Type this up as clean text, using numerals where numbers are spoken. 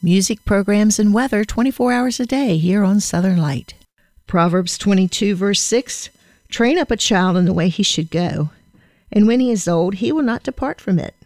Music programs and weather 24 hours a day here on Southern Light. Proverbs 22, verse 6, "Train up a child in the way he should go, and when he is old, he will not depart from it."